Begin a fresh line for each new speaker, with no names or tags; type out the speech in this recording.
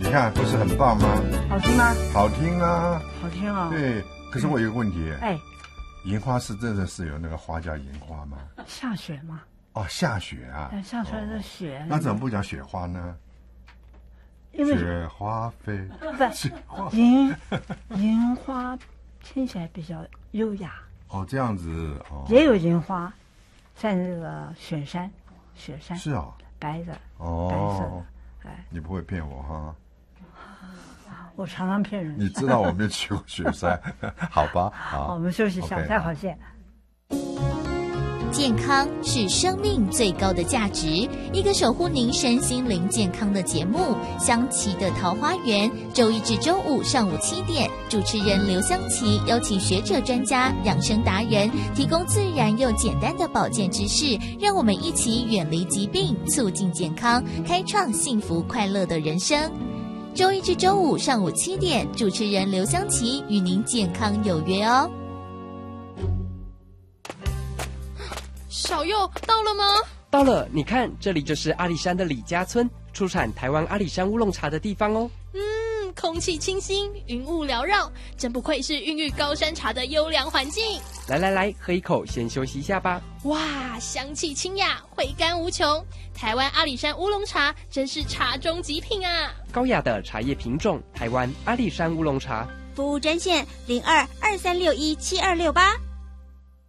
你看不是很棒吗？
好听吗？
好听啊，
好听哦。
对，可是我有一个问题，银花是真的是有那个花叫银花吗？
下雪吗？
哦，下雪啊，
下出来的雪。
那怎么不讲雪花呢？
因为
雪花飞，
不，银花听起来比较优雅。
哦，这样子哦。
也有银花，在那个雪山
是啊，
白的
哦，
白色的，
你不会骗我哈？
我常常骗人。
你知道我没去过雪山，好吧？好，
我们休息一下，再好见。
健康是生命最高的价值，一个守护您身心灵健康的节目《香琪的桃花源》，周一至周五上午7点，主持人刘香琪邀请学者专家、养生达人，提供自然又简单的保健知识，让我们一起远离疾病，促进健康，开创幸福快乐的人生。周一至周五上午7点，主持人刘香琪与您健康有约哦。
小佑到了吗？
到了，你看，这里就是阿里山的李家村，出产台湾阿里山乌龙茶的地方哦。
空气清新，云雾缭绕，真不愧是孕育高山茶的优良环境。
来，喝一口，先休息一下吧。
哇，香气清雅，回甘无穷。台湾阿里山乌龙茶真是茶中极品啊！
高雅的茶叶品种，台湾阿里山乌龙茶。
服务专线0223617268。